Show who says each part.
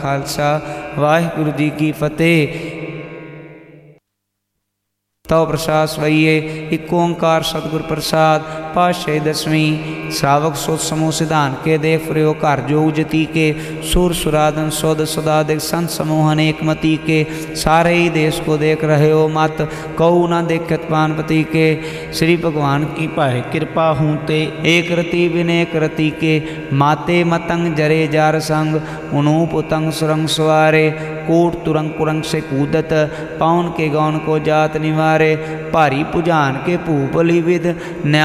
Speaker 1: खालसा वाहिगुरु जी की फतेह। तो प्रसाद सवैये एक ओंकार सतगुर प्रसाद पातशाही दसवीं। श्रावक सोच समूह सिद्धांत के देख प्रयोग घर जोग जति के सुर सुरादन सौद सदादिक संत समूह अनेक मति के सारे ही देश को देख रहे हो मत कऊ न देखत पानपति के। श्री भगवान की भाई कृपा हूँ ते एक रति विनेक रति के माते मतंग जरे जार संग उनूप उतंग सुरंग सवारे कोट तुरंग कुरंग से कूदत पाउन के गौन को जात निवारे भारी पुजान के भूपली विद